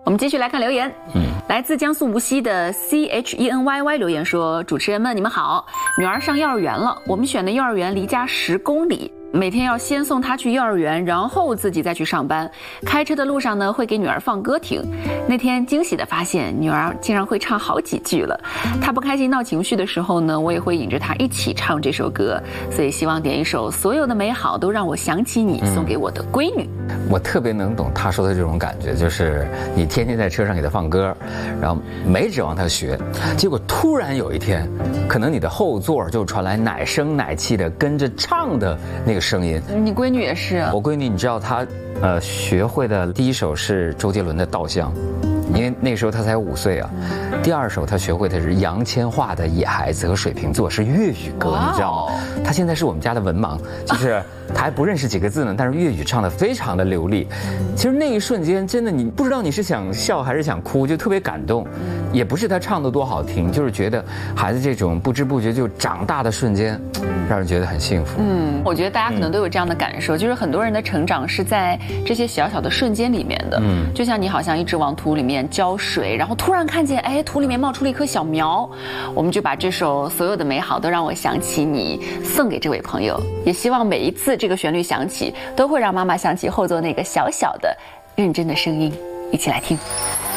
我们继续来看留言。来自江苏无锡的 CHENYY 留言说：主持人们，你们好，女儿上幼儿园了，我们选的幼儿园离家10公里。每天要先送她去幼儿园，然后自己再去上班。开车的路上呢，会给女儿放歌听。那天惊喜地发现，女儿竟然会唱好几句了。她不开心闹情绪的时候呢，我也会引着她一起唱这首歌。所以希望点一首《所有的美好都让我想起你》，送给我的闺女。 我特别能懂她说的这种感觉，就是你天天在车上给她放歌，然后没指望她学，结果突然有一天，可能你的后座就传来奶声奶气的跟着唱的那个声音。 你闺女也是啊？ 我闺女，你知道她学会的第一首是周杰伦的《稻香》，因为那时候她才5岁啊。第二首她学会的是杨千嬅的《野孩子》和《水瓶座》，是粤语歌，你知道吗？她现在是我们家的文盲，就是她还不认识几个字呢，但是粤语唱得非常的流利。其实那一瞬间，真的你不知道你是想笑还是想哭，就特别感动。也不是她唱得多好听，就是觉得孩子这种不知不觉就长大的瞬间，让人觉得很幸福。 我觉得大家可能都有这样的感受，就是很多人的成长是在这些小小的瞬间里面的。就像你好像一直往土里面浇水，然后突然看见，哎，土里面冒出了一棵小苗，我们就把这首《所有的美好都让我想起你》送给这位朋友。也希望每一次这个旋律响起，都会让妈妈想起后座那个小小的、认真的声音。一起来听。